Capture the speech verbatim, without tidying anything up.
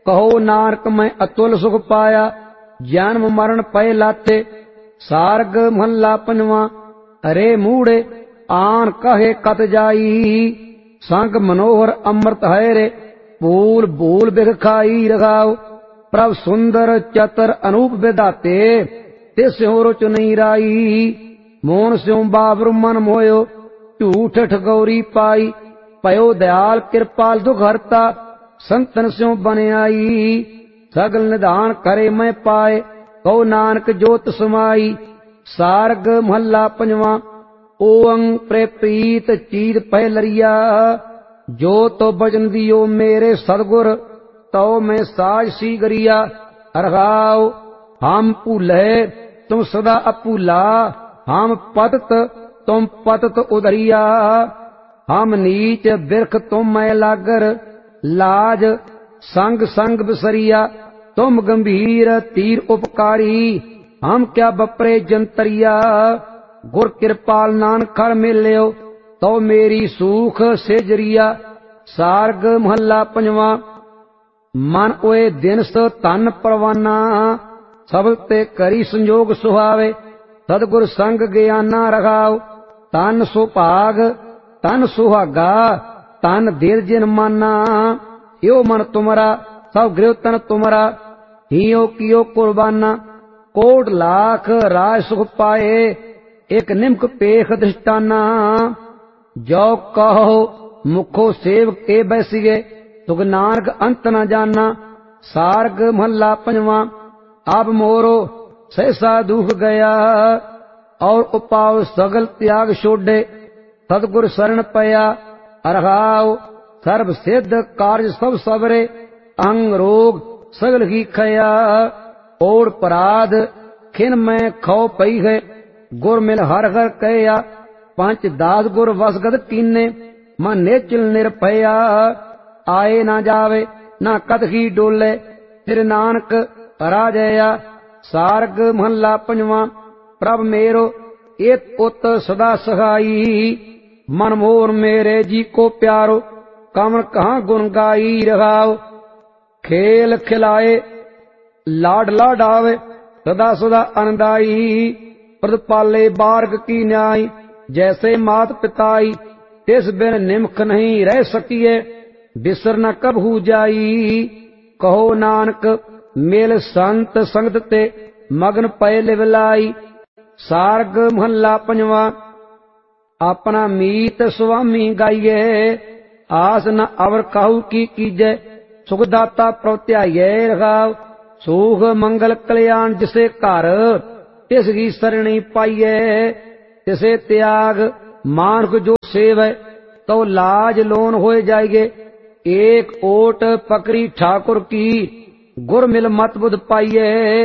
कहो नानक मैं अतुल सुख पाया, जन्म मरण पय लाते। सारग महला पंजवा। अरे मूढ़े आन कहे कत जाई, संग मनोहर अमृत है रे, भूल भूल बिख खाई रखाओ। प्रभ सुंदर चतर अनूप विधाते, तिस स्यों रुच नहीं राई। मोहन स्यों बाबरू मन मोयो, झूठ ठगौरी पाई। पयो दयाल कृपाल दुख हरता, संतन स्यों बन आई। सगल निधान करे मैं पाए, कहो नानक जोत समाई। सारग महला पंजवा। ओंग प्रेप्रीत चीर पै लरिया, जो तो बचन दियो मेरे सदगुर, तो मैं साज सी गरिया। अरगाओ हम भूले तुम सदा अपूला, हम पतत तुम पतत उदरिया। हम नीच बिरख तुम मैं लागर, लाज संग संग बिसरिया। तुम गंभीर तीर उपकारी, हम क्या बपरे जंतरिया। गुर कृपाल नानक खर मिल्यो, तो मेरी सूख सेजरिया। सारग महला पंजवा। मन ओए दिनस तन परवाना, सबल ते करी संजोग सुहावे। सदगुर संग ज्ञाना रखाओ, तन सुभाग तन सुहागा, तन धीर जिन माना। यो मन तुमरा सब गृह तन तुमरा, हियो कियो कुर्बाना। कोट लाख राज सुख पाए, एक निमक पेख दृष्टाना। जो कहो मुखो सेव के बैसिए, तुग नानक अंत न जाना। सारग महला पंजवा। अब मोरो सहसा दुख गया, और उपाव सगल त्याग छोड़े। सदगुर शरण पया, अरहाओ सर्व सिद्ध कार्य सब सबरे। अंग रोग सगल ही खया, ओढ़ पराध खिन में खो पई है। गुर मिल हर हर कहया, पंच दास गुर वसगत कीने। मन नेचल निरपया, आए ना जावे ना कदही डोले। फिर नानक राजया। सारग महला पंजवा। प्रभ मेरो एक उत सदा सहाई, मन मोर मेरे जी को प्यारो। कमन कहाँ गुण गाई रहाओ, खेल खिलाए लाड लाडावे। सदा सदा अनदाई, प्रतिपाले बार्ग की न्याय। जैसे मात पिताई, तिस बिन निमख नहीं रह सकिए। बिसर न कबहू जाई, कहो नानक मेल संत संगत ते। मगन पय लिवलाई। सारग महला पंजवा। अपना मीत स्वामी गाइये, आस न अवर काहू की कीजै। सुखदाता प्रत्याये रखाओ, सुख मंगल कल्याण जिसे घर। तिसकी सरणी पाइये, तिसे त्याग मानक जो सेवै। तो लाज लोन हो जाएगे, एक ओट पकड़ी ठाकुर की। गुर मिल मत बुध पाइये,